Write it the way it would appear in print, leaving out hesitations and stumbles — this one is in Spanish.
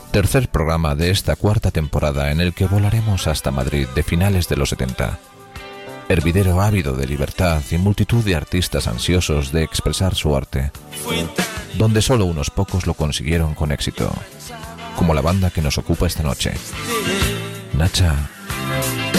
Tercer programa de esta cuarta temporada en el que volaremos hasta Madrid de finales de los 70. Hervidero ávido de libertad y multitud de artistas ansiosos de expresar su arte, donde solo unos pocos lo consiguieron con éxito, como la banda que nos ocupa esta noche, Nacha.